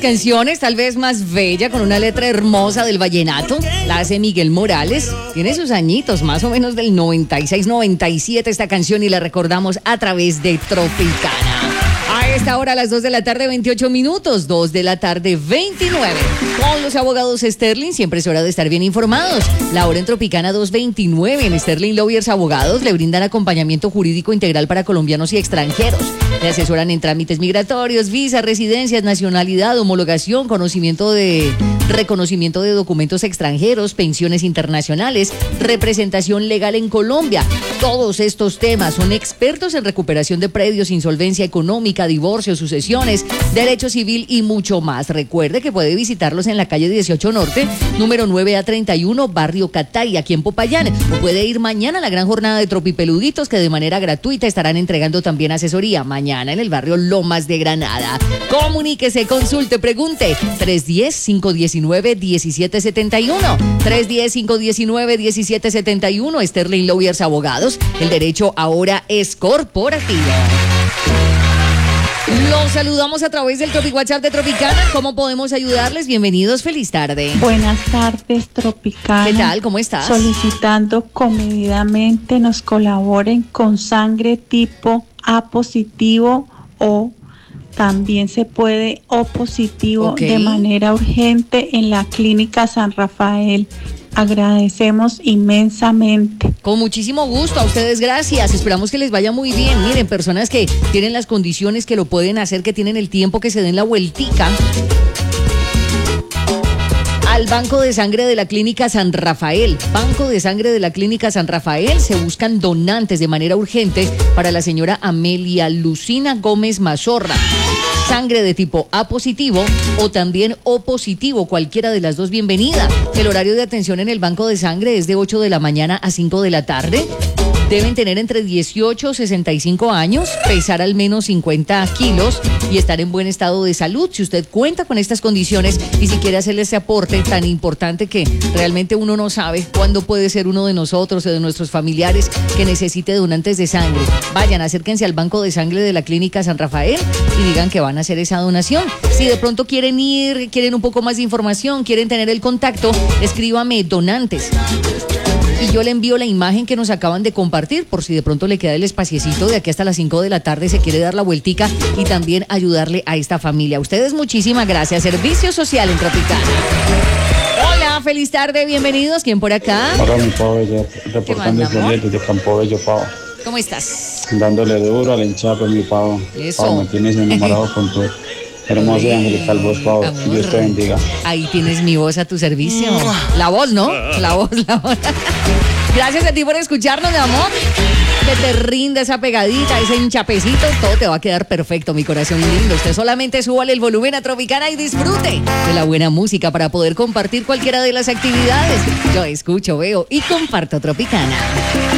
canciones, tal vez más bella, con una letra hermosa del vallenato. La hace Miguel Morales. Tiene sus añitos, más o menos del 96, 97 esta canción, y la recordamos a través de Tropicana. A esta hora, a las 2 de la tarde, 28 minutos, 2 de la tarde, 29. Con los abogados Sterling, siempre es hora de estar bien informados. La hora en Tropicana 229. En Sterling Lawyers Abogados le brindan acompañamiento jurídico integral para colombianos y extranjeros. Le asesoran en trámites migratorios, visa, residencias, nacionalidad, homologación, reconocimiento de documentos extranjeros, pensiones internacionales, representación legal en Colombia. Todos estos temas. Son expertos en recuperación de predios, insolvencia económica, divorcio, sucesiones, derecho civil y mucho más. Recuerde que puede visitarlos en la calle 18 Norte, número 9A31, barrio Catay, aquí en Popayán. O puede ir mañana a la gran jornada de Tropipeluditos, que de manera gratuita estarán entregando también asesoría. Mañana en el barrio Lomas de Granada. Comuníquese, consulte, pregunte. 310-519-1771. 310-519-1771. Sterling Lawyers Abogados. El derecho ahora es corporativo. Los saludamos a través del Tropic WhatsApp de Tropicana. ¿Cómo podemos ayudarles? Bienvenidos, feliz tarde. Buenas tardes, Tropicana. ¿Qué tal? ¿Cómo estás? Solicitando comedidamente nos colaboren con sangre tipo A positivo, o también se puede O positivo, de manera urgente en la Clínica San Rafael. Agradecemos inmensamente. Con muchísimo gusto, a ustedes gracias. Esperamos que les vaya muy bien. Miren, personas que tienen las condiciones, que lo pueden hacer, que tienen el tiempo, que se den la vueltica al Banco de Sangre de la Clínica San Rafael. Banco de Sangre de la Clínica San Rafael. Se buscan donantes de manera urgente para la señora Amelia Lucina Gómez Mazorra. Sangre de tipo A positivo o también O positivo, cualquiera de las dos, bienvenida. El horario de atención en el Banco de Sangre es de 8 de la mañana a 5 de la tarde. Deben tener entre 18 y 65 años, pesar al menos 50 kilos y estar en buen estado de salud. Si usted cuenta con estas condiciones y si quiere hacerle ese aporte tan importante, que realmente uno no sabe cuándo puede ser uno de nosotros o de nuestros familiares que necesite donantes de sangre, vayan, acérquense al Banco de Sangre de la Clínica San Rafael y digan que van a hacer esa donación. Si de pronto quieren ir, quieren un poco más de información, quieren tener el contacto, escríbame donantes y yo le envío la imagen que nos acaban de compartir, por si de pronto le queda el espaciecito de aquí hasta las 5 de la tarde, se quiere dar la vueltica y también ayudarle a esta familia. A ustedes muchísimas gracias. Servicio Social en Tropicana. Hola, feliz tarde, bienvenidos. ¿Quién por acá? Hola, mi Pavo, reportando desde Campo Bello, Pavo. ¿Cómo estás? Dándole duro al hinchape, mi Pavo. Eso. Pavo, me tienes enamorado con tu hermosa y angelical voz, Pavo. Dios te bendiga. Ahí tienes mi voz a tu servicio. La voz, ¿no? La voz. Gracias a ti por escucharnos, mi amor. Que te rinda esa pegadita, ese hinchapecito, todo te va a quedar perfecto, mi corazón lindo. Usted solamente súbale el volumen a Tropicana y disfrute de la buena música para poder compartir cualquiera de las actividades. Yo escucho, veo y comparto Tropicana.